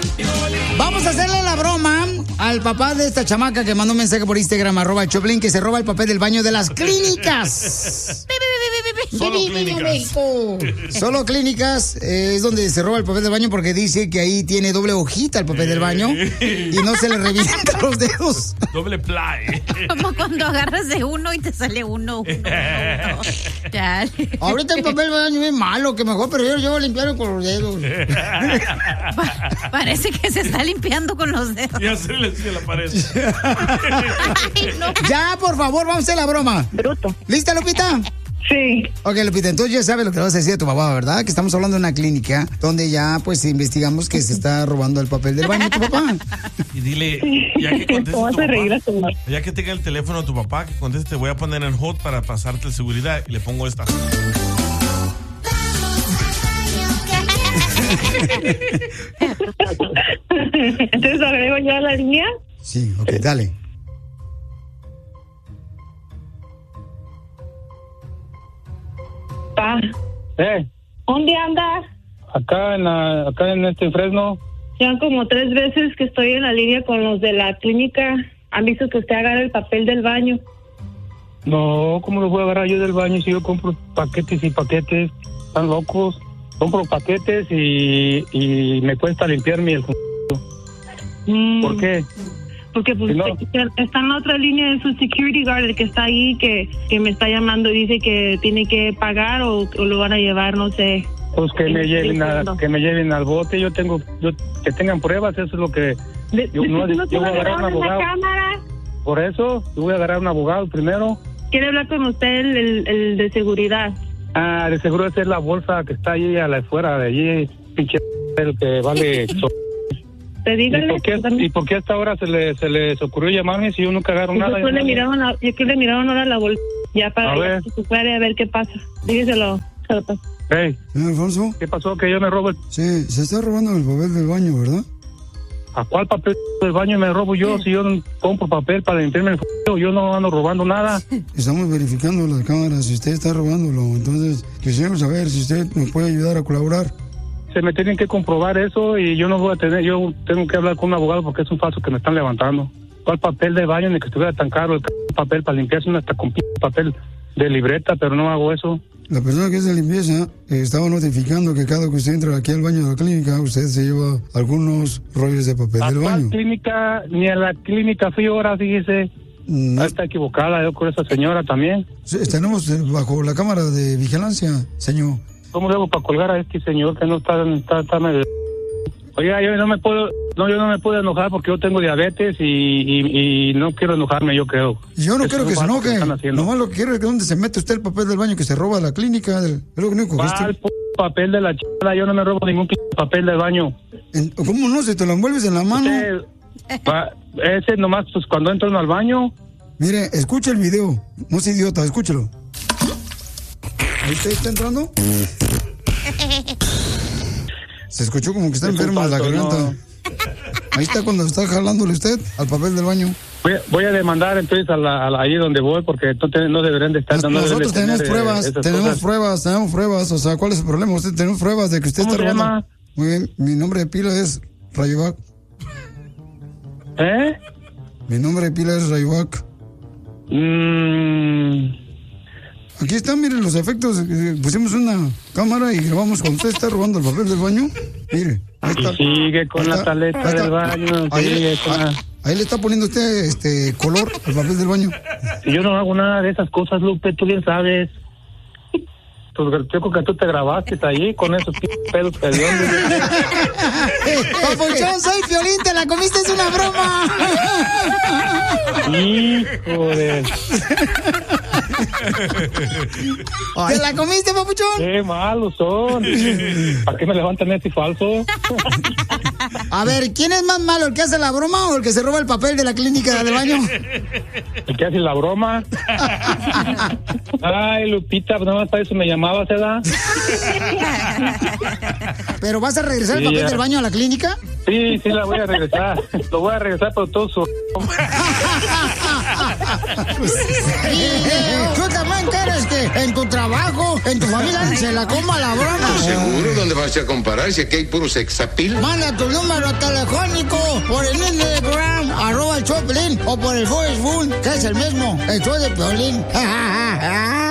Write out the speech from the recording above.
Vamos a hacerle la broma al papá de esta chamaca que mandó un mensaje por Instagram, @Choplin, que se roba el papel del baño de las clínicas. Solo clínicas. Solo clínicas es donde se roba el papel del baño porque dice que ahí tiene doble hojita el papel del baño y no se le revientan los dedos. Doble ply. Como cuando agarras de uno y te sale uno. Ya. Ahorita el papel del baño es malo, que mejor prefiero yo limpiarlo con los dedos. Parece que se está limpiando con los dedos. Ya se le la pared. Ay, no. Ya, por favor, vamos a hacer la broma. Bruto. ¿Lista, Lupita? Sí. Ok, Lupita, entonces ya sabes lo que le vas a decir a tu papá, ¿verdad? Que estamos hablando de una clínica donde ya, pues, investigamos que se está robando el papel del baño a tu papá. Y dile, ya que conteste ¿Cómo tu vas a reír a papá, tu mamá? ya que tenga el teléfono de tu papá, que conteste, te voy a poner en hold para pasarte seguridad y le pongo esta. Entonces agrego ya la línea. Sí, ok, dale. Pa, ¿dónde andas? Acá en este Fresno. Ya como 3 veces que estoy en la línea con los de la clínica. Han visto que usted agarra el papel del baño. No, ¿cómo lo voy a agarrar yo del baño si yo compro paquetes y paquetes? Están locos. Compro paquetes y me cuesta limpiarme el... ¿Por qué? Porque pues, Si no- está en la otra línea de su security guard, el que está ahí, que me está llamando y dice que tiene que pagar o lo van a llevar, no sé. Pues que me lleven Entiendo. que me lleven al bote. Que tengan pruebas, eso es lo que... Yo voy a agarrar un abogado. Cámara. Por eso, yo voy a agarrar un abogado primero. Quiere hablar con usted el de seguridad. Ah, de seguro esa es la bolsa que está allí a la afuera de allí, pinche el que vale... Te dígale. ¿Y por qué hasta ahora se les ocurrió llamarme si yo nunca agarro nada? Yo que le miraron ahora la bolsa. Ya para A ver. que se puede a ver qué pasa. Dígaselo. Hey, Señor Alfonso. ¿qué pasó? Que yo me robo Sí, se está robando el papel del baño, ¿verdad? ¿A cuál papel del baño me robo yo? Si yo no compro papel para limpiarme el yo no ando robando nada. Estamos verificando las cámaras si usted está robándolo. Entonces, quisiéramos saber si usted nos puede ayudar a colaborar. Se me tienen que comprobar eso y yo no voy a yo tengo que hablar con un abogado porque es un falso que me están levantando. ¿Cuál papel de baño ni que estuviera tan caro el papel para limpiarse hasta con papel de libreta? Pero no hago eso. La persona que es de limpieza estaba notificando que cada que usted entra aquí al baño de la clínica, usted se lleva algunos rollos de papel ¿A del cuál baño. clínica? Ni a la clínica fui ahora, fíjese. No, Está equivocada yo con esa señora también. tenemos bajo la cámara de vigilancia, señor. ¿Cómo le hago para colgar a este señor que no está medio... Oiga, yo no me puedo enojar porque yo tengo diabetes y no quiero enojarme, yo creo. Yo no Eso quiero es que se un falso enoje. están haciendo. Nomás lo que quiero es que donde se mete usted el papel del baño que se roba a la clínica. Es lo único que ¿Cuál papel de la chingada? Yo no me robo ningún papel del baño. ¿Cómo no? Si te lo envuelves en la mano. Ese nomás, pues cuando entro uno al baño. Mire, escucha el video. No sea idiota, escúchalo. ¿Ahí está entrando? Se escuchó como que está enfermo de la garganta. No. Ahí está cuando está jalándole usted al papel del baño. Voy a demandar entonces allí donde voy porque no deberían de estar... Nosotros tenemos pruebas, tenemos pruebas. O sea, ¿cuál es el problema? Usted tenemos pruebas de que usted está robando. llama? Muy bien, mi nombre de pila es Rayovac. ¿Eh? Mi nombre de pila es Rayovac. Aquí están, miren los efectos. Pusimos una cámara y grabamos cuando usted está robando el papel del baño. Mire, ahí está. Y sigue con la taleta del baño. Ahí le está poniendo usted color al papel del baño. Si yo no hago nada de esas cosas, Lupe, tú bien sabes. Pues yo creo que tú te grabaste ahí con esos pelos pediondos. Papuchón, soy Piolín, te la comiste, es una broma. Hijo de... ¿Te la comiste, papuchón? Qué malos son. ¿Para qué me levantan este falso? A ver, ¿quién es más malo, el que hace la broma o el que se roba el papel de la clínica del baño? ¿El que hace la broma? Ay, Lupita, nada más para eso me llamabas, ¿verdad? ¿Pero vas a regresar el papel del baño a la clínica? Sí, la voy a regresar. Lo voy a regresar por todo su... ¿Tú también quieres que en tu trabajo, en tu familia, se la coma la broma? ¿Seguro? ¿Dónde vas a comparar si aquí hay puro sexapil? Manda tu número telefónico por el Instagram, @el Choplin, o por el Facebook, que es el mismo, el show de Piolín.